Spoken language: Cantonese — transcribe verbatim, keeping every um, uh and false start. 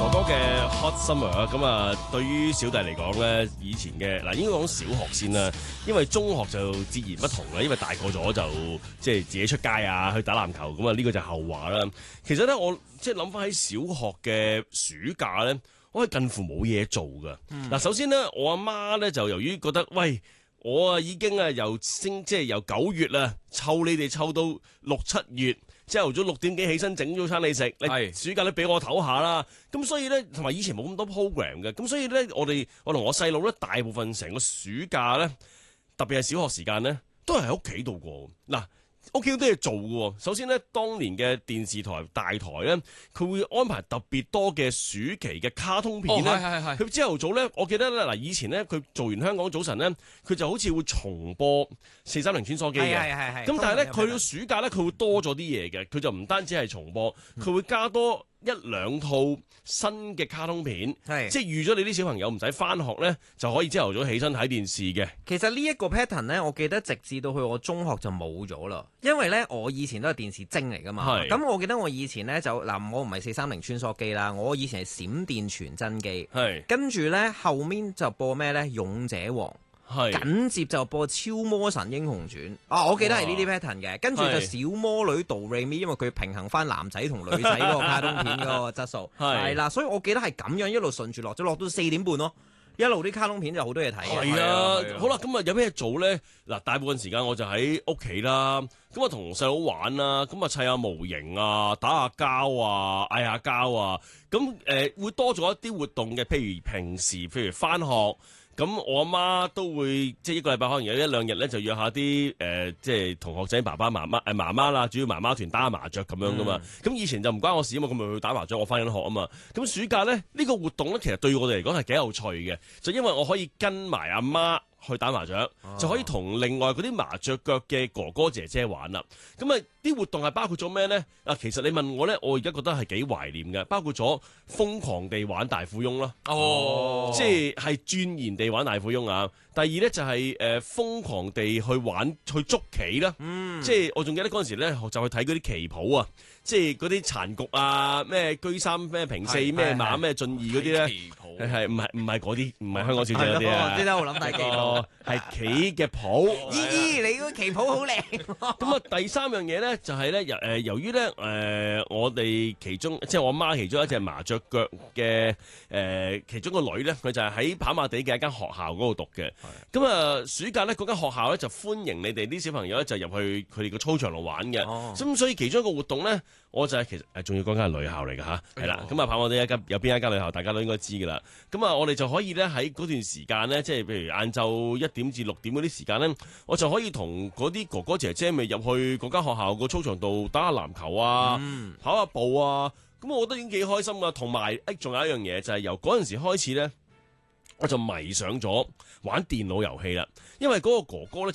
哥哥嘅 Hot Summer 啊，咁啊，對於小弟嚟講咧，以前嘅嗱，應該講小學先啦，因為中學就截然不同啦，因為大個咗就即係自己出街啊，去打籃球，咁啊呢個就後話啦。其實咧，我即係諗翻喺小學嘅暑假咧，我係近乎冇嘢做噶。嗱、嗯，首先咧，我阿媽咧就由於覺得，喂，我啊已經啊由升即係由九月啦，湊你哋湊到六七月。朝頭早六點幾起身整早餐你食，你暑假咧俾我唞下啦。咁所以咧，同埋以前冇咁多 program 嘅，咁所以咧，我哋我同我細佬咧，大部分成個暑假咧，特別係小學時間咧，都係喺屋企度過。嗱，屋企有啲嘢做嘅。首先咧，當年嘅電視台大台咧，佢會安排特別多嘅暑期嘅卡通片咧。佢朝頭早咧，我記得咧，嗱，以前咧，佢做完香港早晨咧，佢就好似會重播四三零穿梭機嘅。係係係。咁但係咧，佢到暑假咧，佢會多咗啲嘢嘅。佢就唔單止係重播，佢會加多一兩套新嘅卡通片，係即係預咗你啲小朋友唔使翻學咧，就可以朝頭早起身睇電視嘅。 其實呢一個 pattern 咧，我記得直至到去我中學就冇咗啦，因為咧我以前都係電視精嚟噶嘛。咁我記得我以前咧就嗱，我唔係四三零穿梭機啦，我以前係閃電傳真機，係跟住咧後面就播咩咧勇者王。緊接就播超魔神英雄傳啊！我記得係呢啲 pattern 嘅，跟住就小魔女杜瑞咪，因為佢平衡翻男仔同女仔嗰個卡通片嗰個質素係啦，所以我記得係咁樣一路順住落，就落到四點半咯，一路啲卡通片就好多嘢睇嘅。係啊， 好啦，咁啊有咩做咧？嗱，大部分時間我就喺屋企啦，咁啊同細佬玩啦，咁啊砌下模型啊，打下交啊，嗌下交啊，咁誒、呃、會多咗一啲活動嘅，譬如平時譬如翻學。咁我阿媽都會即係一個禮拜可能有一兩日咧，就約下啲誒、呃、即係同學仔爸爸媽媽誒媽媽啦，主要媽媽團打下麻雀咁樣噶嘛。咁、嗯、以前就唔關我事啊嘛，咁咪去打麻雀，我翻緊學啊嘛。咁暑假咧呢、呢個活動咧，其實對我哋嚟講係幾有趣嘅，就因為我可以跟埋阿媽去打麻雀，啊、就可以同另外嗰啲麻雀腳嘅哥哥姐姐玩啦。咁啊啲活動係包括咗咩咧？啊，其實你問我咧，我而家覺得係幾懷念嘅，包括咗瘋狂地玩大富翁啦。哦，即係係鑽研地玩大富翁啊。第二咧就係誒瘋狂地去玩去捉棋啦。嗯，即係我仲記得嗰陣時咧就去睇嗰啲棋譜啊，即係嗰啲殘局啊，咩居三咩平四咩馬咩進二嗰啲咧。棋譜係唔係唔係嗰啲，唔係香港小姐嗰啲啊。 知得我諗大棋譜係棋嘅譜。 姨姨，你嗰棋譜好靚。 咁啊，第三樣嘢咧就係咧由誒由於咧誒我哋其中即係我媽其中一隻麻雀腳嘅誒其中個女咧，佢就係喺跑馬地嘅一間學校嗰度讀嘅。咁啊，暑假咧嗰間學校咧就歡迎你哋啲小朋友咧就入去佢哋個操場度玩嘅。咁、哦、所以其中一個活動咧，我就係、是、其實誒仲要講間係女校嚟㗎吓，係啦。咁啊跑馬地一間有邊一間女校，大家都應該知㗎啦。咁啊，我哋就可以咧喺嗰段時間咧，即係譬如晏晝一點至六點嗰啲時間咧，我就可以同嗰啲哥哥姐姐咪入去嗰間學校個操場度打下籃球啊，嗯、跑下步啊。咁我覺得已經幾開心㗎。同埋誒，仲有一樣嘢就係、是、由嗰陣時開始咧，我就迷上咗玩電腦遊戲啦，因為嗰個哥哥咧。